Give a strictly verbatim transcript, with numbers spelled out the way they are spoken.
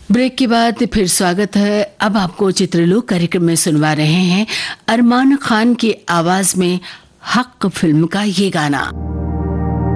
Break के बाद फिर स्वागत है। अब आपको चित्रलोक कार्यक्रम में सुनवा रहे हैं अरमान खान की आवाज में हक फिल्म का ये गाना।